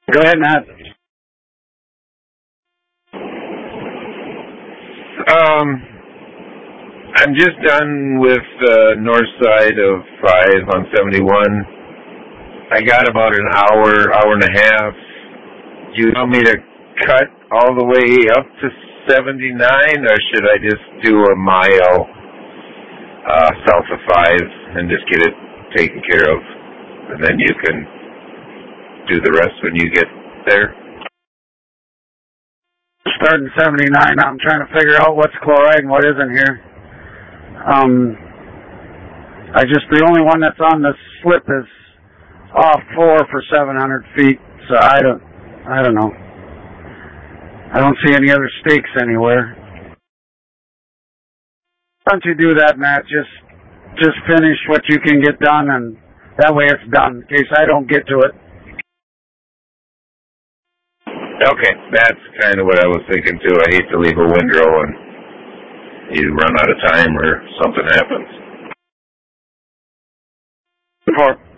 Go ahead, Matt. I'm just done with the north side of 5 on 71. I got about an hour and a half. Do you want me to cut all the way up to 79, or should I just do a mile south of 5 and just get it taken care of? And then you can do the rest when you get there? Starting 79, I'm trying to figure out what's chloride and what isn't here. The only one that's on the slip is off 4 for 700 feet, so I don't know. I don't see any other stakes anywhere. Why don't you do that, Matt? Just finish what you can get done, and that way it's done, in case I don't get to it. Okay, that's kind of what I was thinking too. I hate to leave a windrow and you run out of time or something happens. 4.